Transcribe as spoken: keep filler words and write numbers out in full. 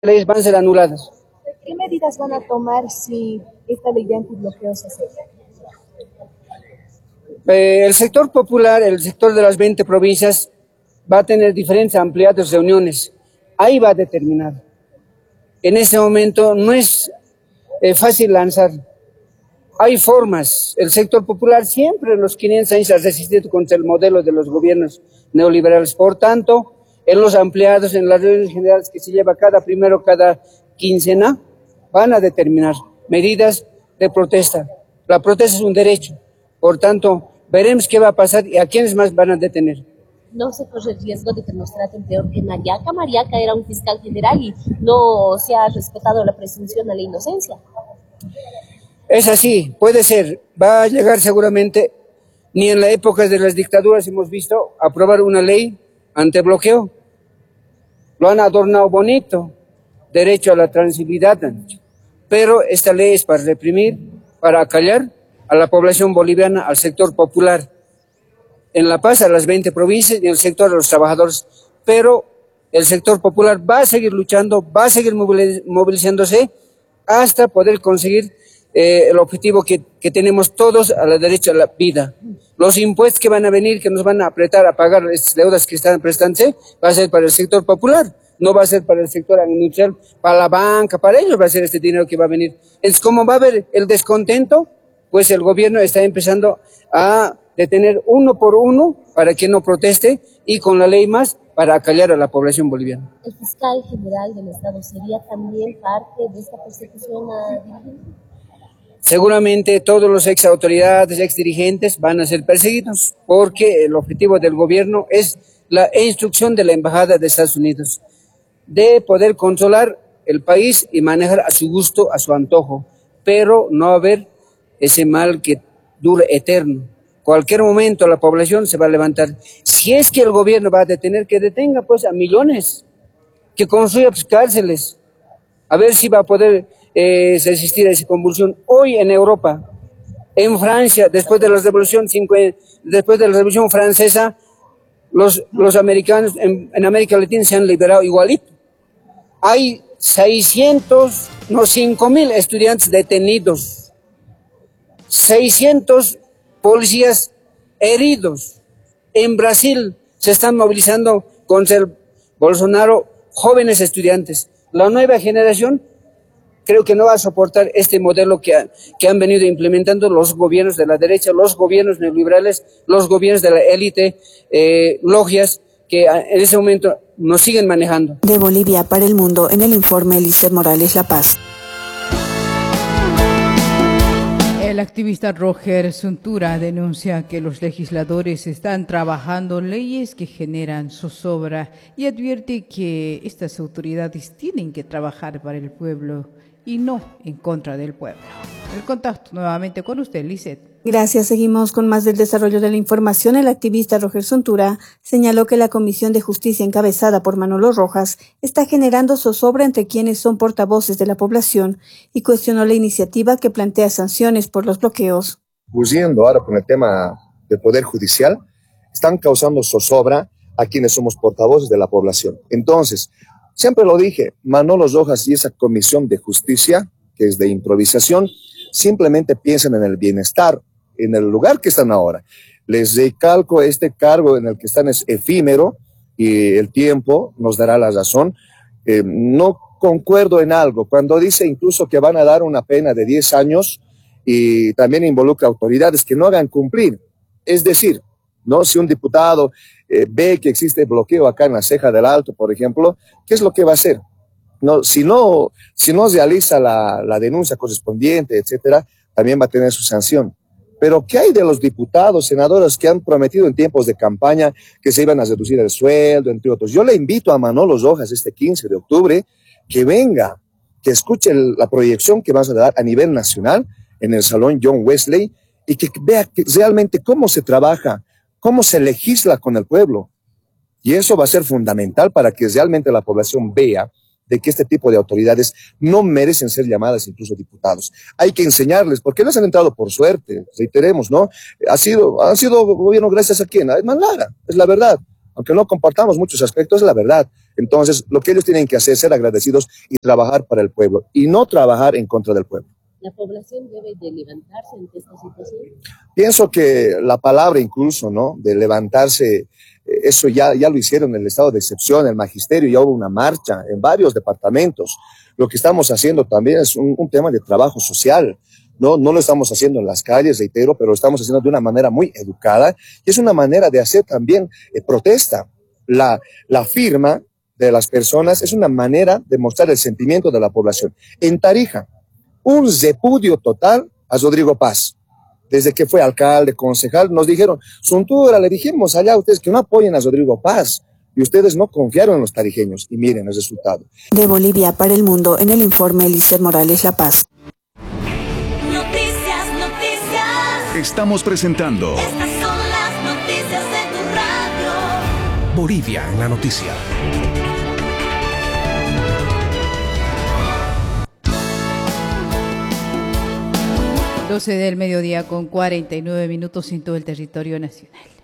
leyes van a ser anuladas. ¿Qué medidas van a tomar si esta ley de antibloqueo se acepta? Eh, el sector popular, el sector de las veinte provincias, va a tener diferentes ampliadas reuniones. Ahí va a determinar. En este momento no es eh, fácil lanzar. Hay formas. El sector popular siempre en los quinientos años ha resistido contra el modelo de los gobiernos neoliberales. Por tanto, en los ampliados, en las reuniones generales que se lleva cada primero, cada quincena, van a determinar medidas de protesta. La protesta es un derecho. Por tanto, veremos qué va a pasar y a quiénes más van a detener. No se corre el riesgo de que nos traten peor que Mariaca. Mariaca era un fiscal general y no se ha respetado la presunción a la inocencia. Es así, puede ser. Va a llegar seguramente, ni en la época de las dictaduras hemos visto aprobar una ley antibloqueo. Lo han adornado bonito, derecho a la transibilidad, pero esta ley es para reprimir, para acallar a la población boliviana, al sector popular. En La Paz, a las veinte provincias y el sector de los trabajadores. Pero el sector popular va a seguir luchando, va a seguir movilizándose hasta poder conseguir eh, el objetivo que, que tenemos todos, a la derecha a la vida. Los impuestos que van a venir, que nos van a apretar a pagar estas deudas que están prestándose, va a ser para el sector popular, no va a ser para el sector industrial, para la banca, para ellos va a ser este dinero que va a venir. Es como va a haber el descontento, pues el gobierno está empezando a detener uno por uno para que no proteste y con la ley más para acallar a la población boliviana. ¿El fiscal general del Estado sería también parte de esta persecución a dirigentes? Seguramente todos los ex autoridades, ex dirigentes van a ser perseguidos porque el objetivo del gobierno es la instrucción de la Embajada de Estados Unidos de poder controlar el país y manejar a su gusto, a su antojo, pero no haber ese mal que dure eterno. Cualquier momento la población se va a levantar. Si es que el gobierno va a detener, que detenga pues a millones, que construya pues, cárceles, a ver si va a poder eh, resistir a esa convulsión. Hoy en Europa, en Francia, después de la revolución, después de la revolución francesa, los, los americanos en, en América Latina se han liberado igualito. Hay seiscientos, no, cinco mil estudiantes detenidos, seiscientos policías heridos. En Brasil se están movilizando contra el Bolsonaro jóvenes estudiantes. La nueva generación creo que no va a soportar este modelo que, ha, que han venido implementando los gobiernos de la derecha, los gobiernos neoliberales, los gobiernos de la élite, eh, logias, que en ese momento nos siguen manejando. De Bolivia para el mundo, en el informe Lizeth Morales, La Paz. El activista Roger Zuntura denuncia que los legisladores están trabajando leyes que generan zozobra y advierte que estas autoridades tienen que trabajar para el pueblo y no en contra del pueblo. El contacto nuevamente con usted, Lizeth. Gracias. Seguimos con más del desarrollo de la información. El activista Roger Zuntura señaló que la Comisión de Justicia encabezada por Manolo Rojas está generando zozobra entre quienes son portavoces de la población y cuestionó la iniciativa que plantea sanciones por los bloqueos. Huyendo ahora con el tema del Poder Judicial, están causando zozobra a quienes somos portavoces de la población. Entonces, siempre lo dije, Manolo Rojas y esa Comisión de Justicia, que es de improvisación, simplemente piensan en el bienestar, en el lugar que están ahora. Les recalco, este cargo en el que están es efímero y el tiempo nos dará la razón. Eh, no concuerdo en algo, cuando dice incluso que van a dar una pena de diez años y también involucra autoridades que no hagan cumplir. Es decir, ¿no? Si un diputado eh, ve que existe bloqueo acá en la Ceja del Alto, por ejemplo, ¿qué es lo que va a hacer? No, si no, si no realiza la, la denuncia correspondiente, etcétera, también va a tener su sanción. Pero ¿qué hay de los diputados, senadores que han prometido en tiempos de campaña que se iban a reducir el sueldo, entre otros? Yo le invito a Manolo Rojas este quince de octubre que venga, que escuche el, la proyección que vas a dar a nivel nacional en el Salón John Wesley y que vea que realmente cómo se trabaja, cómo se legisla con el pueblo. Y eso va a ser fundamental para que realmente la población vea de que este tipo de autoridades no merecen ser llamadas incluso diputados. Hay que enseñarles, porque les han entrado por suerte, reiteremos, ¿no? Ha sido, han sido gobierno gracias a quién, a Edman Lara, es la verdad. Aunque no compartamos muchos aspectos, es la verdad. Entonces, lo que ellos tienen que hacer es ser agradecidos y trabajar para el pueblo, y no trabajar en contra del pueblo. ¿La población debe de levantarse ante esta situación? Pienso que la palabra incluso, ¿no?, de levantarse, eso ya, ya lo hicieron en el estado de excepción, el magisterio, ya hubo una marcha en varios departamentos. Lo que estamos haciendo también es un, un tema de trabajo social. No, no lo estamos haciendo en las calles, reitero, pero lo estamos haciendo de una manera muy educada, y es una manera de hacer también eh, protesta. La, la firma de las personas es una manera de mostrar el sentimiento de la población. En Tarija, un repudio total a Rodrigo Paz. Desde que fue alcalde, concejal, nos dijeron, Suntura, le dijimos allá a ustedes que no apoyen a Rodrigo Paz, y ustedes no confiaron en los tarijeños, y miren el resultado. De Bolivia para el mundo, en el informe Elícer Morales, La Paz. Noticias, noticias. Estamos presentando Estas son las noticias de tu radio. Bolivia en la noticia. doce del mediodía con cuarenta y nueve minutos en todo el territorio nacional.